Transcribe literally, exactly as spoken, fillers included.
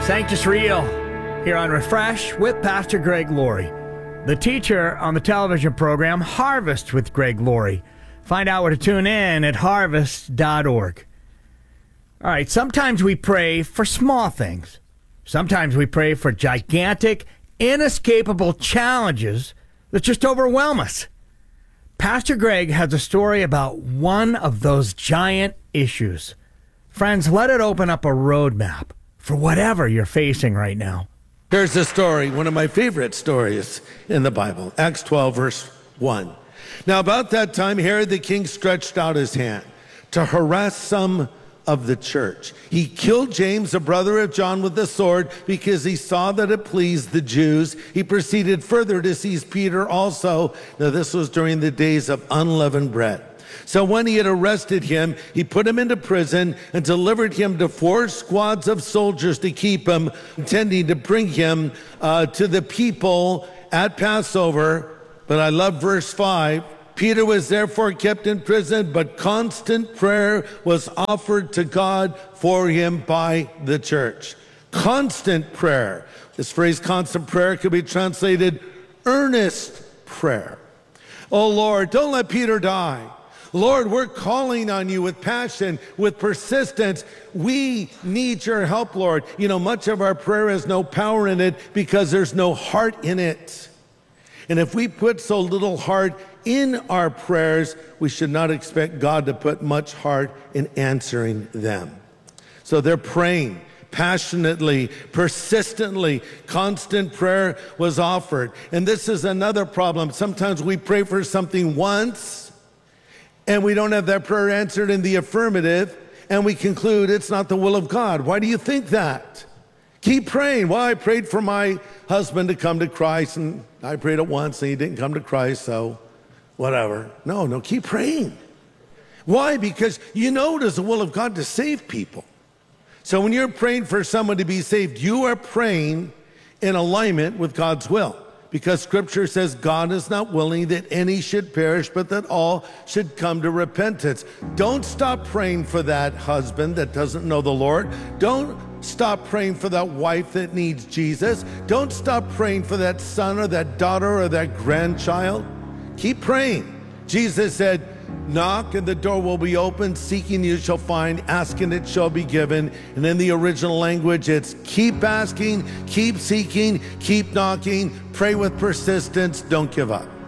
Sanctus Real, here on Refresh with Pastor Greg Laurie, the teacher on the television program Harvest with Greg Laurie. Find out where to tune in at harvest dot org. All right, sometimes we pray for small things. Sometimes we pray for gigantic, inescapable challenges that just overwhelm us. Pastor Greg has a story about one of those giant issues. Friends, let it open up a roadmap for whatever you're facing right now. Here's a story, one of my favorite stories in the Bible, Acts twelve, verse one. Now, about that time, Herod the king stretched out his hand to harass some of the church. He killed James, a brother of John, with the sword because he saw that it pleased the Jews. He proceeded further to seize Peter also. Now, this was during the days of unleavened bread. So when he had arrested him, he put him into prison and delivered him to four squads of soldiers to keep him, intending to bring him uh, to the people at Passover. But I love verse five. Peter was therefore kept in prison, but constant prayer was offered to God for him by the church. Constant prayer. This phrase, constant prayer, could be translated earnest prayer. Oh Lord, don't let Peter die. Lord, we're calling on you with passion, with persistence. We need your help, Lord. You know, much of our prayer has no power in it because there's no heart in it. And if we put so little heart in our prayers, we should not expect God to put much heart in answering them. So they're praying passionately, persistently. Constant prayer was offered. And this is another problem. Sometimes we pray for something once, and we don't have that prayer answered in the affirmative, and we conclude it's not the will of God. Why do you think that? Keep praying. Well, I prayed for my husband to come to Christ, and I prayed it once, and he didn't come to Christ, so whatever. No, no, keep praying. Why? Because you know it is the will of God to save people. So when you're praying for someone to be saved, you are praying in alignment with God's will. Because Scripture says God is not willing that any should perish, but that all should come to repentance. Don't stop praying for that husband that doesn't know the Lord. Don't stop praying for that wife that needs Jesus. Don't stop praying for that son or that daughter or that grandchild. Keep praying. Jesus said, knock and the door will be open, seeking you shall find, asking it shall be given. And in the original language, it's keep asking, keep seeking, keep knocking, pray with persistence, don't give up.